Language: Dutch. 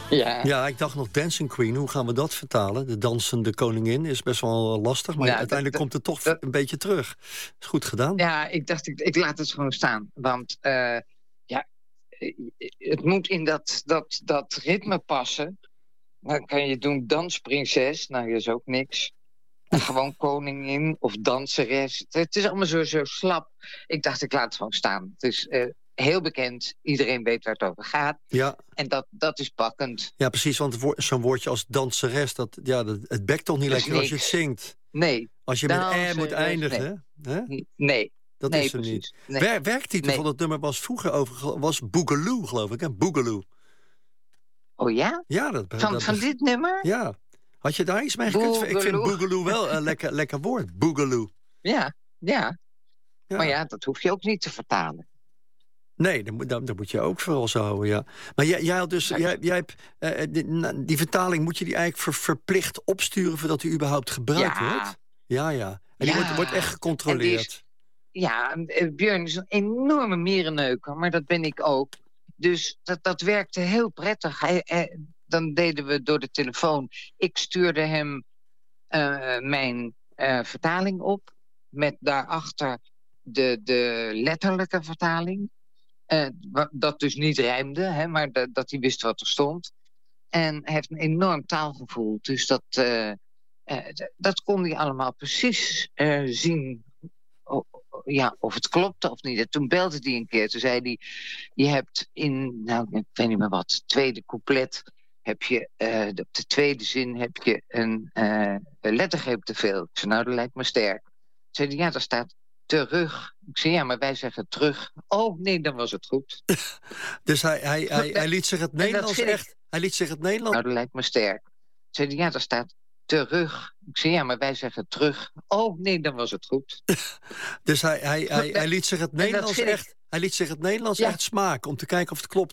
Ja. Ja, ik dacht nog Dancing Queen. Hoe gaan we dat vertalen? De dansende koningin is best wel lastig. Maar Nou, uiteindelijk komt het toch een beetje terug. Is goed gedaan. Ja, ik dacht, ik laat het gewoon staan. Want het moet in dat ritme passen. Dan kan je doen dansprinses. Nou, dat is ook niks. Gewoon koningin of danseres. Het is allemaal zo slap. Ik dacht, ik laat het gewoon staan. Het is heel bekend. Iedereen weet waar het over gaat. Ja. En dat is pakkend. Ja, precies. Want zo'n woordje als danseres, het bekt toch niet Dat is lekker als je niks. het zingt. Nee. Als je met moet eindigen. Nee. Hè? Nee. Dat Nee, is er precies. niet. Nee. Werktitel van het nummer was vroeger was Boogaloo, geloof ik. Hè? Boogaloo. Oh ja? Ja, Van dit nummer? Ja. Had je daar iets mee gekund? Ik vind Boogaloo wel een lekker woord. Boogaloo. Ja. Maar ja, dat hoef je ook niet te vertalen. Nee, dat moet je ook vooral zo houden, ja. Maar jij had dus, jij hebt, die vertaling, moet je die eigenlijk verplicht opsturen voordat die überhaupt gebruikt wordt? Ja. En die wordt echt gecontroleerd. Björn is een enorme mierenneuker, maar dat ben ik ook. Dus dat werkte heel prettig. Dan deden we door de telefoon. Ik stuurde hem mijn vertaling op. Met daarachter de letterlijke vertaling. Dat dus niet rijmde, hè, maar dat hij wist wat er stond. En hij heeft een enorm taalgevoel. Dus dat kon hij allemaal precies zien. Of het klopte of niet. En toen belde hij een keer. Toen zei hij, je hebt ik weet niet meer wat, tweede couplet, heb je, op de tweede zin heb je een lettergreep te veel. Ik zei, nou, dat lijkt me sterk. Toen zei hij, ja, daar staat terug. Ik zei, ja, maar wij zeggen terug. Oh, nee, dan was het goed. Dus hij liet zich het Nederlands echt... Hij liet zich het Nederlands... Nou, dat lijkt me sterk. Toen zei hij, ja, daar staat terug. Ik zei, ja, maar wij zeggen terug. Oh, nee, dan was het goed. Dus hij liet zich het Nederlands echt... Hij liet zich het Nederlands echt smaken om te kijken of het klopt.